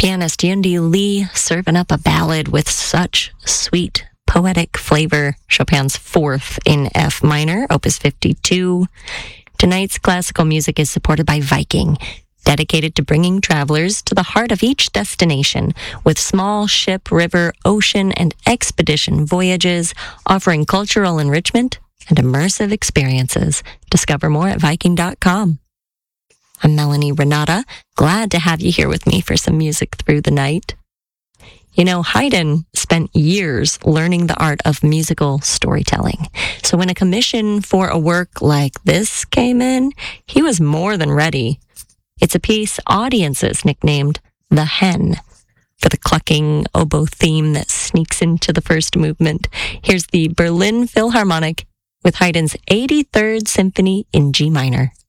Pianist Yundi Lee serving up a ballad with such sweet, poetic flavor. Chopin's Fourth in F minor, Opus 52. Tonight's classical music is supported by Viking, dedicated to bringing travelers to the heart of each destination with small ship, river, ocean, and expedition voyages, offering cultural enrichment and immersive experiences. Discover more at Viking.com. I'm Melanie Renata. Glad to have you here with me for some music through the night. You know, Haydn spent years learning the art of musical storytelling. So when a commission for a work like this came in, he was more than ready. It's a piece audiences nicknamed The Hen, for the clucking oboe theme that sneaks into the first movement. Here's the Berlin Philharmonic with Haydn's 83rd Symphony in G minor.